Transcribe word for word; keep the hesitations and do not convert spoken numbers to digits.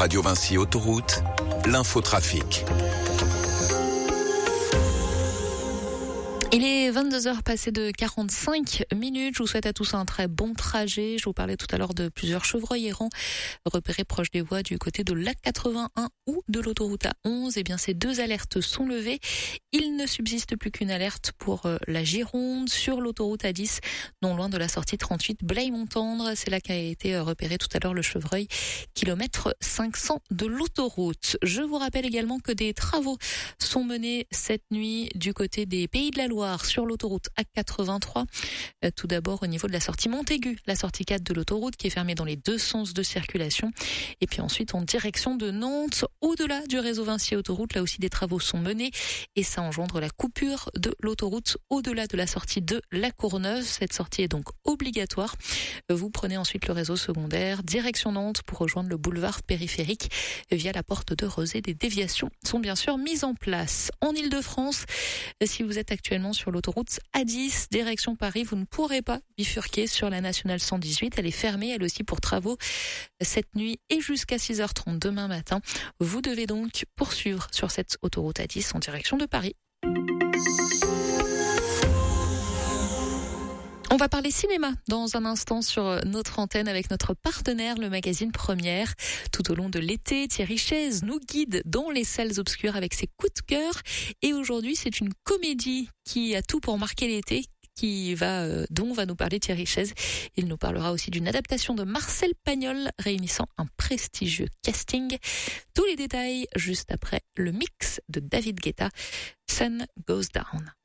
Radio Vinci Autoroute, l'infotrafic. Il est vingt-deux heures passées de quarante-cinq minutes. Je vous souhaite à tous un très bon trajet. Je vous parlais tout à l'heure de plusieurs chevreuils errants repérés proches des voies du côté de l'A quatre-vingt-un ou de l'autoroute A onze. Eh bien, ces deux alertes sont levées. Il ne subsiste plus qu'une alerte pour la Gironde sur l'autoroute A dix, non loin de la sortie trente-huit Blaye-Montendre. C'est là qu'a été repéré tout à l'heure le chevreuil, kilomètre cinq cents de l'autoroute. Je vous rappelle également que des travaux sont menés cette nuit du côté des Pays de la Loire sur l'autoroute A quatre-vingt-trois. Tout d'abord au niveau de la sortie Montaigu, la sortie quatre de l'autoroute qui est fermée dans les deux sens de circulation. Et puis ensuite en direction de Nantes, au-delà du réseau Vinci Autoroute, là aussi des travaux sont menés et ça engendre la coupure de l'autoroute au-delà de la sortie de La Courneuve. Cette sortie est donc obligatoire. Vous prenez ensuite le réseau secondaire, direction Nantes pour rejoindre le boulevard périphérique via la porte de Rezé. Des déviations sont bien sûr mises en place. En Ile-de-France, si vous êtes actuellement sur l'autoroute A dix, direction Paris, vous ne pourrez pas bifurquer sur la nationale cent dix-huit. Elle est fermée, elle aussi, pour travaux cette nuit et jusqu'à six heures trente demain matin. Vous devez donc poursuivre sur cette autoroute A dix en direction de Paris. On va parler cinéma dans un instant sur notre antenne avec notre partenaire, le magazine Première. Tout au long de l'été, Thierry Chaise nous guide dans les salles obscures avec ses coups de cœur. Et aujourd'hui, c'est une comédie qui a tout pour marquer l'été, qui va, euh, dont va nous parler Thierry Chaise. Il nous parlera aussi d'une adaptation de Marcel Pagnol réunissant un prestigieux casting. Tous les détails juste après le mix de David Guetta, Sun Goes Down.